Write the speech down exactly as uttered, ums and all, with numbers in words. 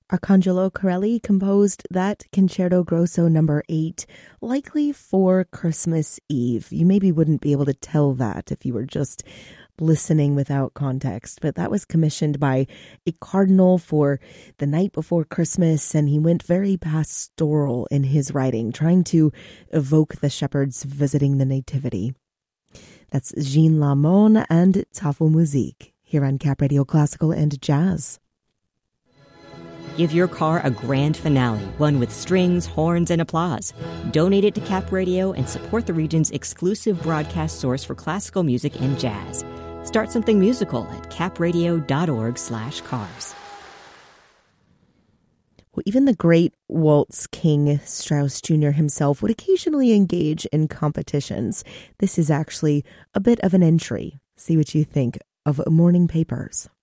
Arcangelo Corelli composed that Concerto Grosso number eight, likely for Christmas Eve. You maybe wouldn't be able to tell that if you were just listening without context, but that was commissioned by a cardinal for the night before Christmas, and he went very pastoral in his writing, trying to evoke the shepherds visiting the nativity. That's Jean Lamon and Tafel Musik here on Cap Radio Classical and Jazz. Give your car a grand finale, one with strings, horns, and applause. Donate it to Cap Radio and support the region's exclusive broadcast source for classical music and jazz. Start something musical at capradio.org slash cars. Well, even the great waltz king Strauss Junior himself would occasionally engage in competitions. This is actually a bit of an entry. See what you think of Morning Papers.